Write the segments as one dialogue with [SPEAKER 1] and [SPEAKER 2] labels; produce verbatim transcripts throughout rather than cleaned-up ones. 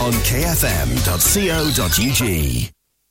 [SPEAKER 1] on k f m dot co dot u g.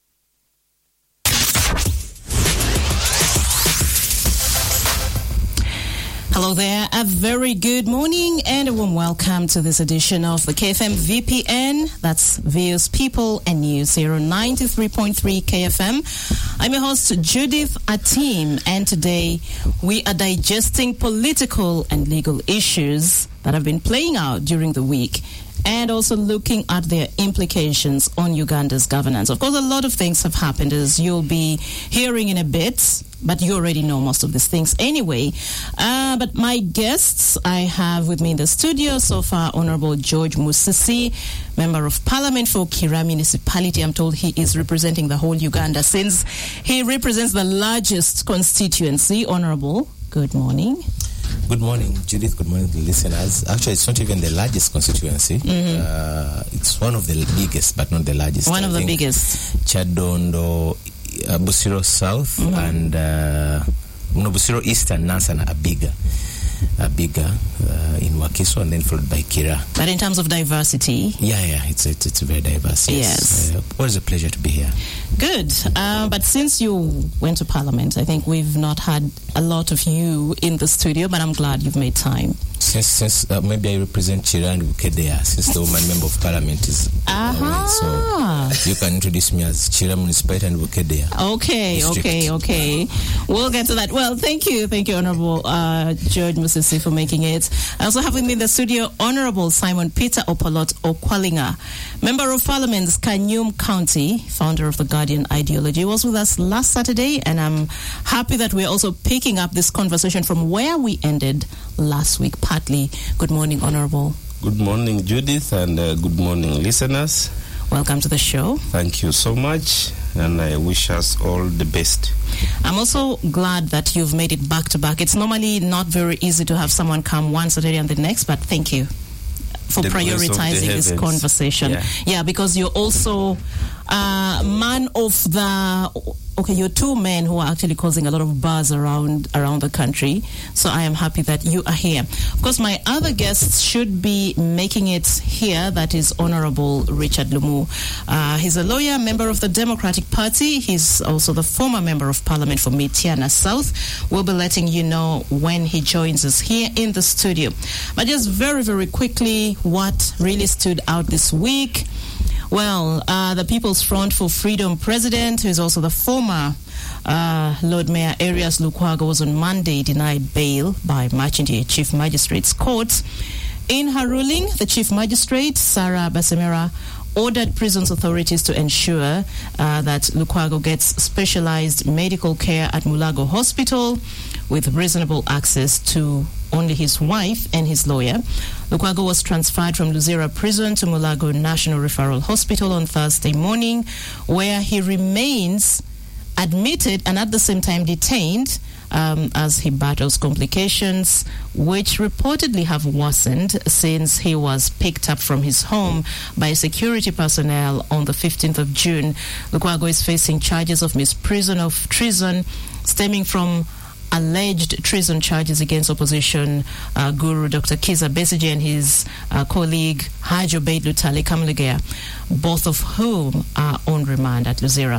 [SPEAKER 2] Hello there, a very good morning and a warm welcome to this edition of the K F M V P N. That's Views, People and News here on ninety-three point three K F M. I'm your host, Judith Atim, and today we are digesting political and legal issues that have been playing out during the week, and also looking at their implications on Uganda's governance. Of course, a lot of things have happened, as you'll be hearing in a bit, but you already know most of these things anyway. Uh, but my guests I have with me in the studio so far, Honorable George Musisi, Member of Parliament for Kira Municipality. I'm told he is representing the whole Uganda since he represents the largest constituency. Honorable, good morning.
[SPEAKER 3] Good morning, Judith. Good morning to the listeners. Actually, it's not even the largest constituency. Mm-hmm. Uh, it's one of the biggest, but not the largest.
[SPEAKER 2] One
[SPEAKER 3] I
[SPEAKER 2] of the
[SPEAKER 3] think
[SPEAKER 2] biggest.
[SPEAKER 3] Chadondo, uh, Busiro South, mm-hmm. and uh, no, Busiro East and Nansana are bigger. Are bigger uh, in Wakiso, and then followed by Kira.
[SPEAKER 2] But in terms of diversity?
[SPEAKER 3] Yeah, yeah, it's it's, it's very diverse. Yes. yes. Uh, always a pleasure to be here.
[SPEAKER 2] Good. Uh, but since you went to Parliament, I think we've not had a lot of you in the studio, but I'm glad you've made time.
[SPEAKER 3] Since, since uh, maybe I represent Chira and Bukedea, since the woman member of Parliament is
[SPEAKER 2] uh-huh.
[SPEAKER 3] so you can introduce me as Chira Municipality and Bukedea.
[SPEAKER 2] Okay, district. okay, okay. We'll get to that. Well, thank you, thank you, Honorable uh, George Musisi, for making it. I also have with me in the studio Honorable Simon Peter Opolot Okwalinga, Member of Parliament's Kanyum County, founder of the Guardian Ideology. He was with us last Saturday, and I'm happy that we're also picking up this conversation from where we ended last week, partly. Good morning, Honorable.
[SPEAKER 4] Good morning, Judith, and uh, good morning, listeners.
[SPEAKER 2] Welcome to the show.
[SPEAKER 4] Thank you so much, and I wish us all the best.
[SPEAKER 2] I'm also glad that you've made it back to back. It's normally not very easy to have someone come one Saturday and the next, but thank you for
[SPEAKER 4] the
[SPEAKER 2] prioritizing this conversation.
[SPEAKER 4] Yeah.
[SPEAKER 2] yeah, because you're also uh, man of the... Okay, you're two men who are actually causing a lot of buzz around around the country. So I am happy that you are here. Of course, my other guests should be making it here. That is Honorable Richard Lumu. Uh, he's a lawyer, member of the Democratic Party. He's also the former member of Parliament for Mityana South. We'll be letting you know when he joins us here in the studio. But just very, very quickly, what really stood out this week? Well, uh, the People's Front for Freedom president, who is also the former uh, Lord Mayor Arias Lukwago, was on Monday denied bail by Machindia Chief Magistrate's Court. In her ruling, the Chief Magistrate, Sarah Basemera, ordered prisons authorities to ensure uh, that Lukwago gets specialized medical care at Mulago Hospital with reasonable access to only his wife and his lawyer. Lukwago was transferred from Luzira Prison to Mulago National Referral Hospital on Thursday morning, where he remains admitted and at the same time detained um, as he battles complications which reportedly have worsened since he was picked up from his home by security personnel on the fifteenth of June. Lukwago is facing charges of misprision of treason stemming from alleged treason charges against opposition uh, guru Doctor Kiza Besigye and his uh, colleague Hajo Beit Lutale Kamlugea, both of whom are on remand at Luzira.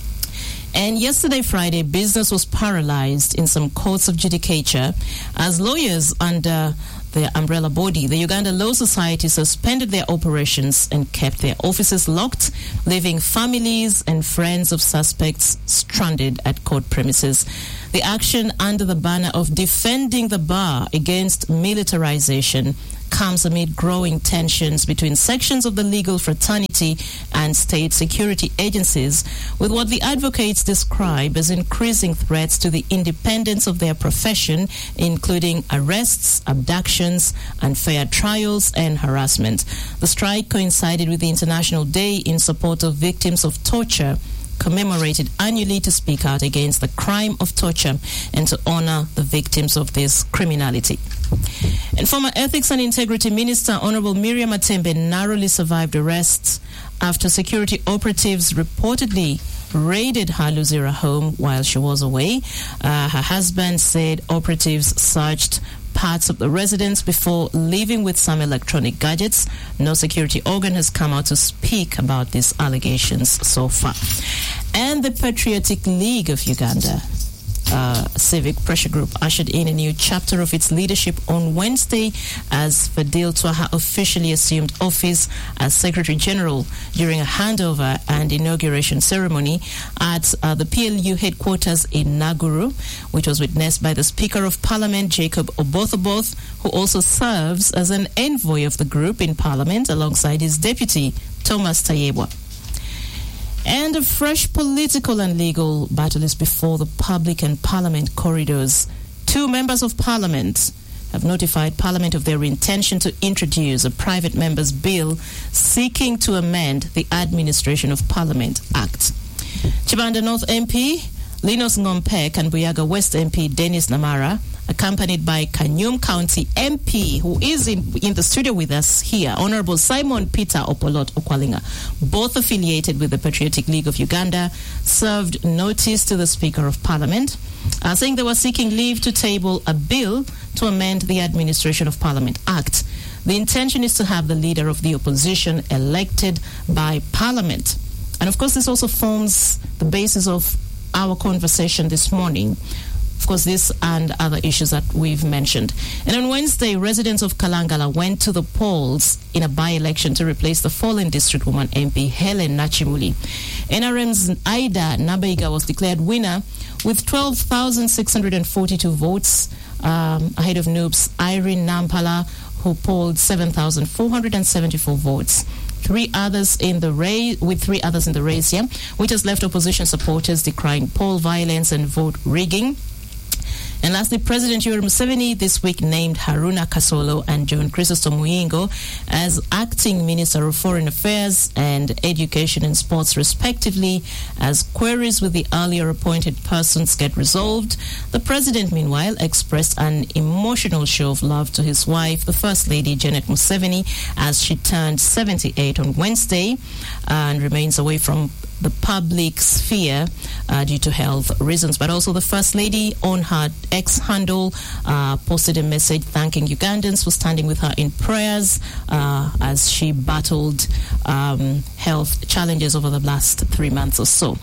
[SPEAKER 2] And yesterday, Friday, business was paralyzed in some courts of judicature as lawyers under the umbrella body, the Uganda Law Society, suspended their operations and kept their offices locked, leaving families and friends of suspects stranded at court premises. The action under the banner of defending the bar against militarization comes amid growing tensions between sections of the legal fraternity and state security agencies, with what the advocates describe as increasing threats to the independence of their profession, including arrests, abductions, unfair trials, and harassment. The strike coincided with the International Day in support of victims of torture, commemorated annually to speak out against the crime of torture and to honor the victims of this criminality. And former Ethics and Integrity Minister Honorable Miriam Matembe narrowly survived arrests after security operatives reportedly raided her Luzira home while she was away. Uh, her husband said operatives searched parts of the residence before leaving with some electronic gadgets. No security organ has come out to speak about these allegations so far. And the Patriotic League of Uganda, Uh, civic pressure group, ushered in a new chapter of its leadership on Wednesday as Fadil Twaha officially assumed office as Secretary General during a handover and inauguration ceremony at uh, the P L U headquarters in Naguru, which was witnessed by the Speaker of Parliament, Jacob Oboth-Oboth, who also serves as an envoy of the group in Parliament alongside his deputy, Thomas Tayebwa. And a fresh political and legal battle is before the public and parliament corridors. Two members of parliament have notified parliament of their intention to introduce a private member's bill seeking to amend the Administration of Parliament Act. Chibanda North M P Linus Ngompek and Buyaga West M P Dennis Namara, accompanied by Kanyum County M P, who is in, in the studio with us here, Honorable Simon Peter Opolot Okwalinga, both affiliated with the Patriotic League of Uganda, served notice to the Speaker of Parliament, uh, saying they were seeking leave to table a bill to amend the Administration of Parliament Act. The intention is to have the leader of the opposition elected by Parliament. And of course, this also forms the basis of our conversation this morning. Of course, this and other issues that we've mentioned. And on Wednesday, residents of Kalangala went to the polls in a by-election to replace the fallen district woman M P Helen Nachimuli. N R M's Aida Nabaiga was declared winner with twelve thousand six hundred forty-two votes, um, ahead of Noob's Irene Nampala, who polled seven thousand four hundred seventy-four votes. Three others in the race, with three others in the race, yeah, which has left opposition supporters decrying poll violence and vote rigging. And lastly, President Yoweri Museveni this week named Haruna Kasolo and John Chrysostom Muyingo as acting Minister of Foreign Affairs and Education and Sports, respectively, as queries with the earlier appointed persons get resolved. The President, meanwhile, expressed an emotional show of love to his wife, the First Lady Janet Museveni, as she turned seventy-eight on Wednesday and remains away from the public sphere uh, due to health reasons. But also the First Lady on her X handle uh, posted a message thanking Ugandans for standing with her in prayers uh, as she battled um, health challenges over the last three months or so.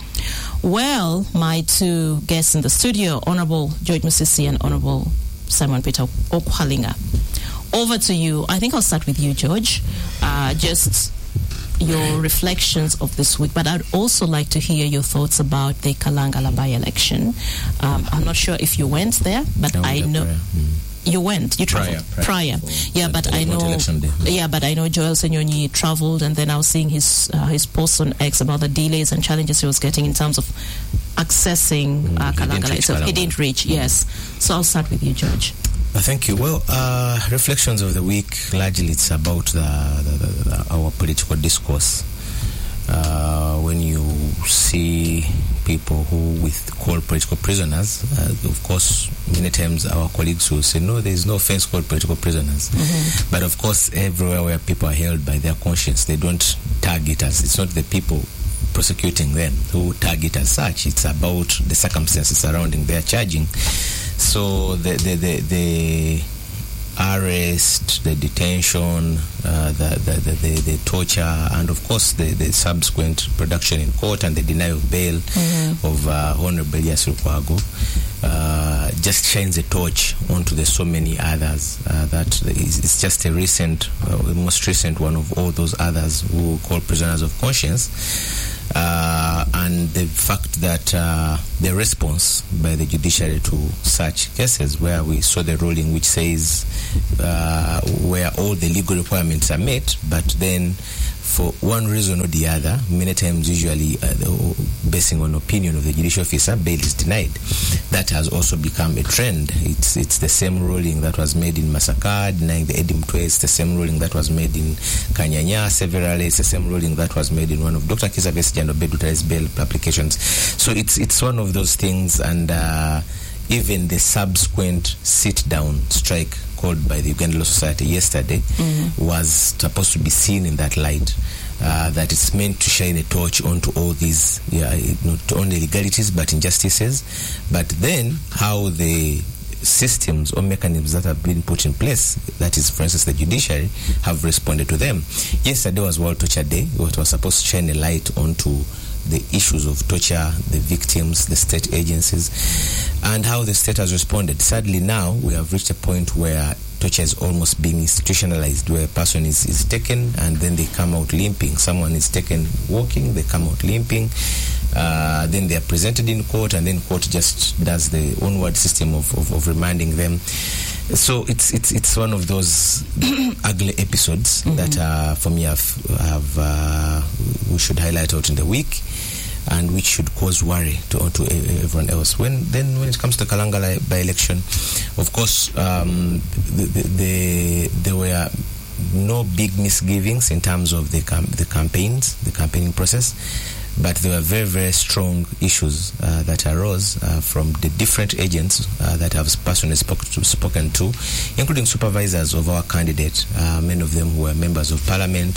[SPEAKER 2] Well, my two guests in the studio, Honorable George Musisi and Honorable Simon Peter Okwalinga. Over to you. I think I'll start with you, George. Uh, just your reflections of this week, but I'd also like to hear your thoughts about the Kalangala by-election. Um, I'm not sure if you went there, but I, I know mm. you went. You traveled prior, prior. prior. yeah, but I know. Yeah, but I know Joel Senyonyi traveled, and then I was seeing his uh, his posts on X about the delays and challenges he was getting in terms of accessing mm, uh, Kalangala itself. He didn't reach. Mm. Yes, so I'll start with you, George.
[SPEAKER 3] Uh, thank you. Well, uh, reflections of the week, largely it's about the, the, the, the, our political discourse. Uh, when you see people who with call political prisoners, uh, of course, many times our colleagues will say, no, there is no offense called political prisoners. Mm-hmm. But of course, everywhere where people are held by their conscience, they don't target us. It's not the people prosecuting them who target as such. It's about the circumstances surrounding their charging. So the the the, the arrest, the detention, uh, the, the, the, the the torture, and of course the, the subsequent production in court and the denial of bail mm-hmm. of uh, Honorable Elias Lukwago uh, just shines a torch onto the so many others. Uh, that is, it's just a recent, uh, the most recent one of all those others who call prisoners of conscience. Uh, and the fact that uh, the response by the judiciary to such cases, where we saw the ruling which says uh, where all the legal requirements are met, but then for one reason or the other, many times usually uh, basing on opinion of the judicial officer, bail is denied. That has also become a trend. It's it's the same ruling that was made in Masaka denying the Edim Twe. It's the same ruling that was made in Kanyanya severally. It's the same ruling that was made in one of Doctor Kizabesi Jando Beduta's bail applications. So it's it's one of those things, and uh, even the subsequent sit-down strike called by the Uganda Law Society yesterday mm-hmm. was supposed to be seen in that light. Uh, that it's meant to shine a torch onto all these, yeah, not only legalities but injustices. But then how the systems or mechanisms that have been put in place, that is, for instance, the judiciary, have responded to them. Yesterday was World Torture Day. It was supposed to shine a light onto the issues of torture, the victims, the state agencies, and how the state has responded. Sadly, now we have reached a point where torture is almost being institutionalized, where a person is, is taken and then they come out limping. Someone is taken walking, they come out limping. Uh, then they are presented in court, and then court just does the onward system of, of, of remanding them. So it's it's it's one of those ugly episodes mm-hmm. that, uh, for me, have, have uh, we should highlight out in the week, and which should cause worry to to everyone else. When then when it comes to Kalangala by-election, of course, um, the, the, the, there were no big misgivings in terms of the cam- the campaigns, the campaigning process. But there were very, very strong issues uh, that arose uh, from the different agents uh, that I've personally spoke to, spoken to, including supervisors of our candidate, uh, many of them who were members of parliament,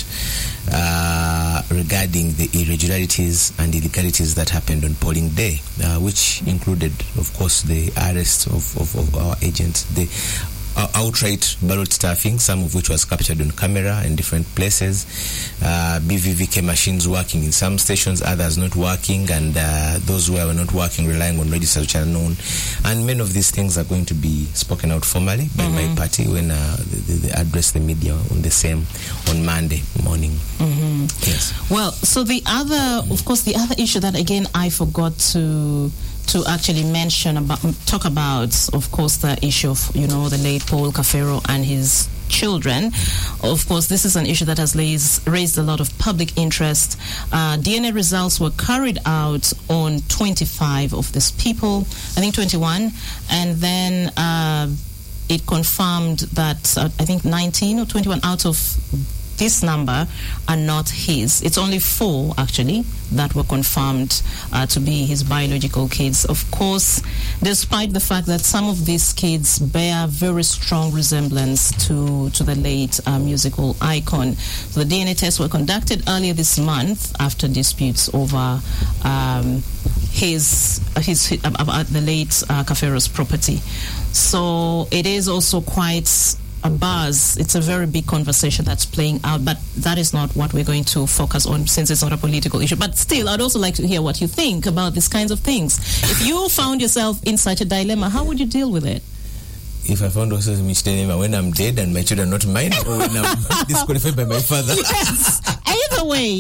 [SPEAKER 3] uh, regarding the irregularities and illegalities that happened on polling day, uh, which included, of course, the arrest of, of, of our agents, the Uh, outright ballot stuffing, some of which was captured on camera in different places, uh, B V V K machines working in some stations, others not working, and uh, those who were not working relying on registers which are known. And many of these things are going to be spoken out formally by mm-hmm. my party when uh, they, they address the media on the same, on Monday morning.
[SPEAKER 2] Mm-hmm.
[SPEAKER 3] Yes.
[SPEAKER 2] Well, so the other, of course, the other issue that, again, I forgot to... to actually mention about, talk about, of course, the issue of, you know, the late Paul Kafero and his children. Of course, this is an issue that has raised, raised a lot of public interest. Uh, D N A results were carried out on twenty-five of these people, I think twenty-one, and then uh, it confirmed that uh, I think nineteen or twenty-one out of this number are not his. It's only four, actually, that were confirmed uh, to be his biological kids. Of course, despite the fact that some of these kids bear very strong resemblance to, to the late uh, musical icon. So the D N A tests were conducted earlier this month after disputes over um, his, his, his about the late uh, Kafero's property. So it is also quite a buzz. It's a very big conversation that's playing out, but that is not what we're going to focus on since it's not a political issue. But still, I'd also like to hear what you think about these kinds of things. If you found yourself in such a dilemma, how would you deal with it?
[SPEAKER 3] If I found myself in such a dilemma when I'm dead and my children are not mine, or when I'm disqualified by my father?
[SPEAKER 2] Yes, either way.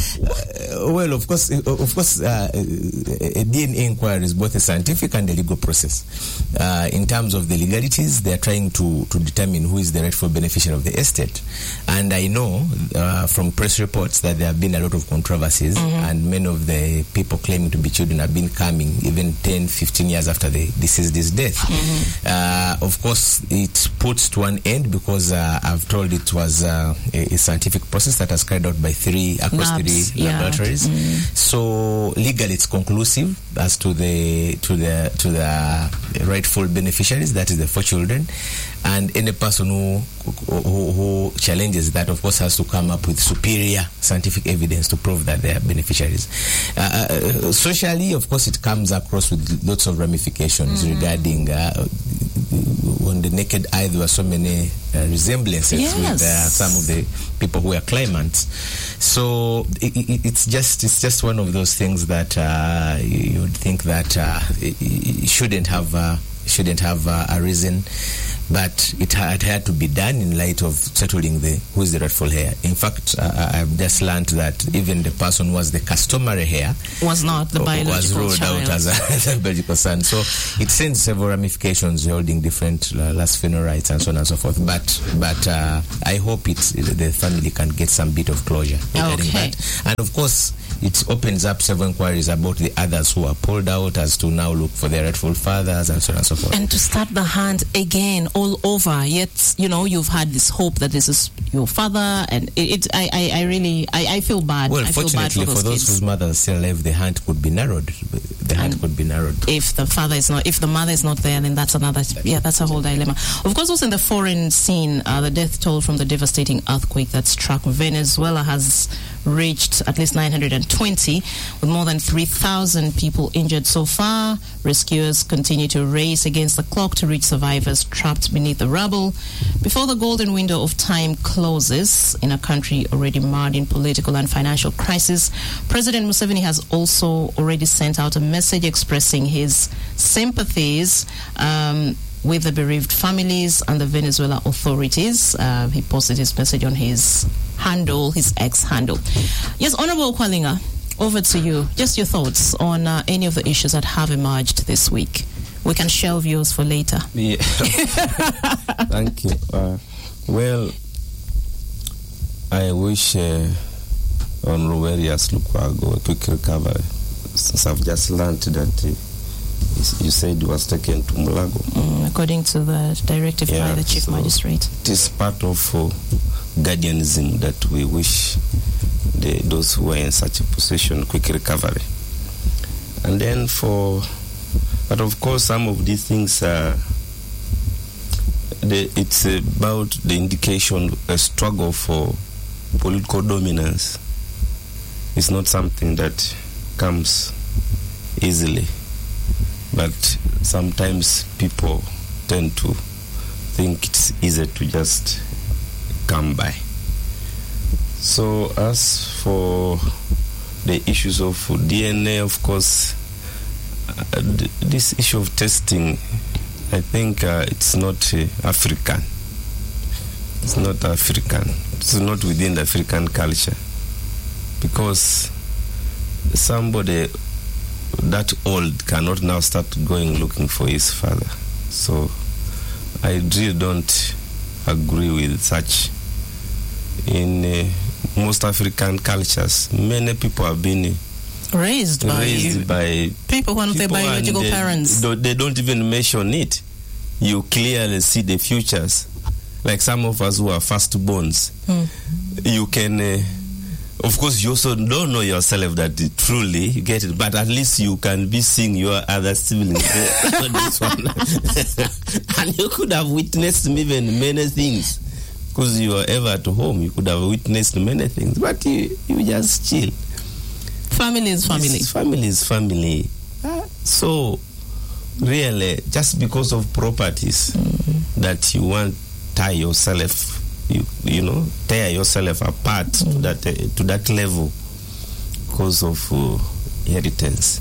[SPEAKER 3] Uh, well, of course, of course, uh, a D N A inquiry is both a scientific and a legal process. Uh, in terms of the legalities, they are trying to, to determine who is the rightful beneficiary of the estate. And I know uh, from press reports that there have been a lot of controversies, mm-hmm. and many of the people claiming to be children have been coming even ten, fifteen years after the deceased's death. Mm-hmm. Uh, of course, it puts to an end because uh, I've told it was uh, a, a scientific process that was carried out by three across
[SPEAKER 2] Labs,
[SPEAKER 3] three
[SPEAKER 2] yeah.
[SPEAKER 3] laboratories. Mm-hmm. So legally, it's conclusive as to the to the to the rightful beneficiaries. That is the four children, and any person who, who who challenges that, of course, has to come up with superior scientific evidence to prove that they are beneficiaries. Uh, uh, socially, of course, it comes across with lots of ramifications mm-hmm. regarding. Uh, on the naked eye, there were so many uh, resemblances
[SPEAKER 2] yes.
[SPEAKER 3] with uh, some of the people who are claimants. So it, it, it's just it's just one of those things that uh, you would think that uh, it, it shouldn't have uh, shouldn't have uh, arisen. But it had, had to be done in light of settling the who is the rightful heir. In fact, uh, I've just learned that even the person who was the customary heir
[SPEAKER 2] was not the biological
[SPEAKER 3] was ruled
[SPEAKER 2] child.
[SPEAKER 3] out as a, as a biological son. So it sends several ramifications holding different uh, last funeral rights and so on and so forth. But but uh, I hope it's, the family can get some bit of closure regarding
[SPEAKER 2] okay.
[SPEAKER 3] that. And of course, it opens up several inquiries about the others who are pulled out as to now look for their rightful fathers and so on and so forth.
[SPEAKER 2] And to start the hunt again all over, yet, you know, you've had this hope that this is your father, and it, it I, I, I really, I, I feel bad.
[SPEAKER 3] Well,
[SPEAKER 2] I feel
[SPEAKER 3] fortunately
[SPEAKER 2] bad for those,
[SPEAKER 3] for those
[SPEAKER 2] kids.
[SPEAKER 3] whose mothers are still alive, the hunt could be narrowed. The hunt
[SPEAKER 2] And
[SPEAKER 3] could be narrowed.
[SPEAKER 2] If the father is not, if the mother is not there, then that's another, yeah, that's a whole dilemma. Of course, also in the foreign scene, uh, the death toll from the devastating earthquake that struck Venezuela has reached at least nine hundred twenty, with more than three thousand people injured so far. Rescuers continue to race against the clock to reach survivors trapped beneath the rubble before the golden window of time closes in a country already marred in political and financial crisis. President Museveni has also already sent out a message expressing his sympathies um, with the bereaved families and the Venezuela authorities. Uh, he posted his message on his handle, his X handle. Yes, Honorable Kwalinga, over to you. Just your thoughts on uh, any of the issues that have emerged this week. We can shelve yours for later.
[SPEAKER 4] Yeah. Thank you. Uh, well, I wish uh, Honorable Erias Lukwago a quick recovery, since I've just learned that uh, you said he was taken to Mulago.
[SPEAKER 2] Mm, according to the directive
[SPEAKER 4] Yeah,
[SPEAKER 2] by the Chief
[SPEAKER 4] so
[SPEAKER 2] Magistrate.
[SPEAKER 4] It is part of uh, guardianism that we wish the, those who are in such a position quick recovery. And then for, but of course some of these things are, the, it's about the indication, a struggle for political dominance. It's not something that comes easily. But sometimes people tend to think it's easy to just come by. So as for the issues of D N A, of course, uh, th- this issue of testing, I think uh, it's not uh, African. It's not African. It's not within the African culture. Because somebody that old cannot now start going looking for his father. So I really don't agree with such. In uh, most African cultures, many people have been
[SPEAKER 2] Raised,
[SPEAKER 4] raised
[SPEAKER 2] by,
[SPEAKER 4] by
[SPEAKER 2] people, one of their
[SPEAKER 4] people,
[SPEAKER 2] biological
[SPEAKER 4] and they,
[SPEAKER 2] parents.
[SPEAKER 4] do- They don't even mention it. You clearly see the futures. Like some of us who are firstborns,
[SPEAKER 2] Mm.
[SPEAKER 4] you can... Uh, Of course, you also don't know yourself that uh, truly you get it, but at least you can be seeing your other siblings. This one. And you could have witnessed even many things. Because you are ever at home, you could have witnessed many things. But you, you just chill.
[SPEAKER 2] Family is family.
[SPEAKER 4] It's family is family. Ah, so, really, just because of properties mm-hmm. that you want to tie yourself, you you know, tear yourself apart mm. to that uh, to that level because of uh, inheritance.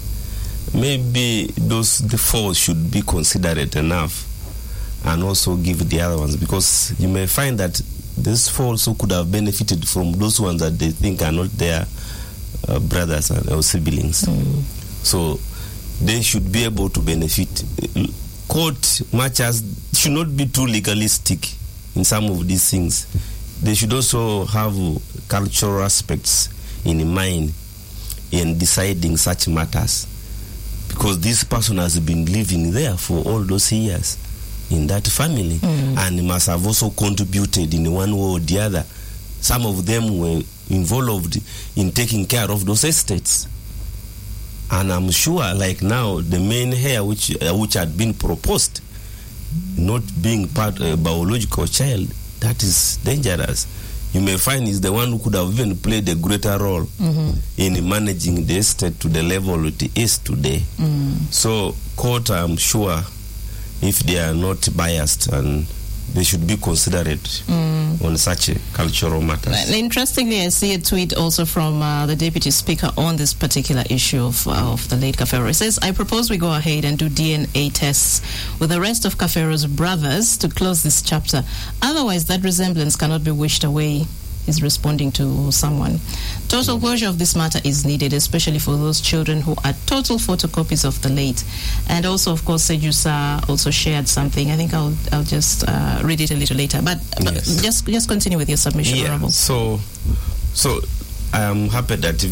[SPEAKER 4] Maybe those the four should be considerate enough, and also give the other ones, because you may find that these four also could have benefited from those ones that they think are not their uh, brothers and or siblings. Mm. So they should be able to benefit. Court much as should not be too legalistic in some of these things. They should also have cultural aspects in mind in deciding such matters, because this person has been living there for all those years in that family mm. and must have also contributed in one way or the other. Some of them were involved in taking care of those estates, and I'm sure like now the main heir which uh, which had been proposed, not being part of a biological child, that is dangerous. You may find is the one who could have even played a greater role mm-hmm. in managing the estate to the level it is today. Mm. So court, I'm sure, if they are not biased, and they should be considerate mm. on such a cultural matters.
[SPEAKER 2] And interestingly, I see a tweet also from uh, the Deputy Speaker on this particular issue of, uh, of the late Kafero. It says, I propose we go ahead and do D N A tests with the rest of Kafero's brothers to close this chapter. Otherwise, that resemblance cannot be wished away. Is responding to someone. Total closure of this matter is needed, especially for those children who are total photocopies of the late. And also, of course, Sejusa also shared something. I think I'll I'll just uh, read it a little later. But, but
[SPEAKER 4] yes.
[SPEAKER 2] just just continue with your submission,
[SPEAKER 4] yeah.
[SPEAKER 2] Honorable.
[SPEAKER 4] So, so I am happy that